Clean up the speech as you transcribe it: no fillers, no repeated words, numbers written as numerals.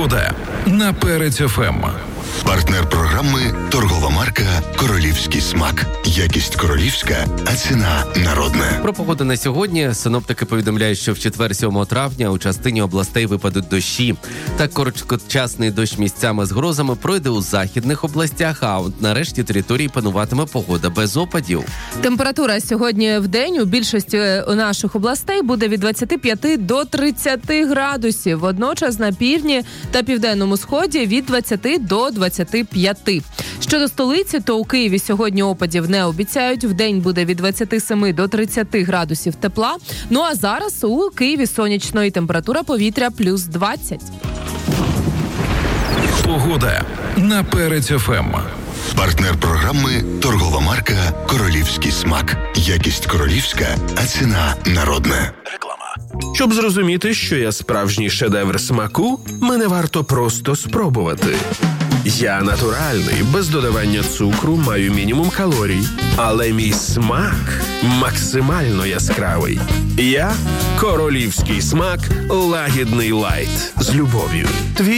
Погода на Перець ФМ. Партнер програми – торгова марка «Королівський смак». Якість королівська, а ціна народна. Про погоду на сьогодні синоптики повідомляють, що в четвер 7 травня у частині областей випадуть дощі. Так короткочасний дощ місцями з грозами пройде у західних областях, а от на решті території пануватиме погода без опадів. Температура сьогодні в день у більшості наших областей буде від 25 до 30 градусів. Водночас на півдні та південному сході від 20 до 25. Щодо столиці, то у Києві сьогодні опадів не обіцяють. Вдень буде від 27 до 30 градусів тепла. Ну а зараз у Києві сонячно і температура повітря плюс 20. Погода на Перець ФМ. Партнер програми – торгова марка «Королівський смак». Якість королівська, а ціна народна. Щоб зрозуміти, що я справжній шедевр смаку, мене варто просто спробувати. Я натуральний, без додавання цукру, маю мінімум калорій. Але мій смак максимально яскравий. Я – королівський смак лагідний лайт. З любов'ю.